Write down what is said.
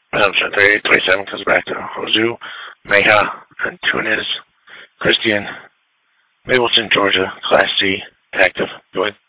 So 38, 27 comes back to Hozu, Meha, and Tunis, Christian, Mableton, Georgia, Class C, active. Go ahead.